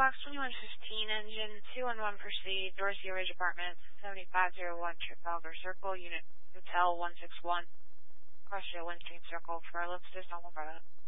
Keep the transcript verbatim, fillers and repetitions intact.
Box twenty-one fifteen engine, two one one proceed, Dorsey Ridge Apartments, seventy-five oh one Trafalgar Circle, Unit Hotel one six one, Crossrail Windstream Circle for ellipsis, normal brother.